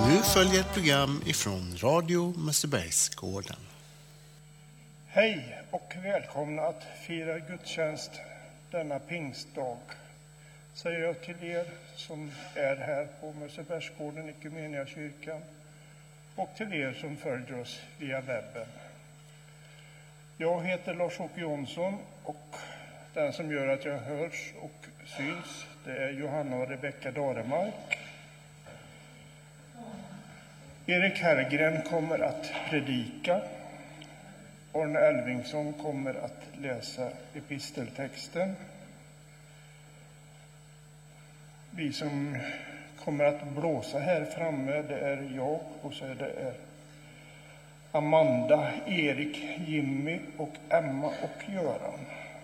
Nu följer ett program ifrån Radio Mössebergsgården. Hej och välkomna att fira gudstjänst denna pingstdag, säger jag till er som är här på Mössebergsgården, Equmeniakyrkan, och till er som följer oss via webben. Jag heter Lars-Åke Jonsson och den som gör att jag hörs och syns, det är Johanna och Rebecka Daremark. Erik Herrgren kommer att predika. Arne Elvingsson kommer att läsa episteltexten. Vi som kommer att blåsa här framme, det är jag och så är det Amanda, Erik, Jimmy och Emma och Göran.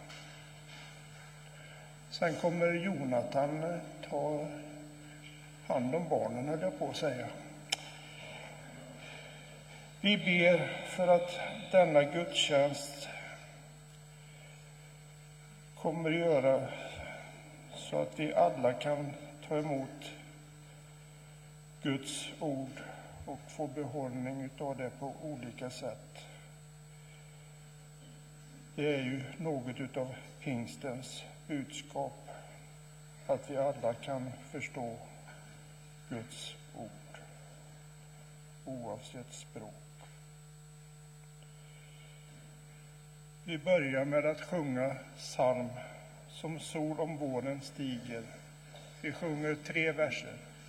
Sen kommer Jonathan ta hand om barnen, höll jag på att säga. Vi ber för att denna gudstjänst kommer göra så att vi alla kan ta emot Guds ord och få behållning av det på olika sätt. Det är ju något av pingstens budskap, att vi alla kan förstå Guds ord, oavsett språk. Vi börjar med att sjunga psalm Som sol om våren stiger. Vi sjunger 3 verser.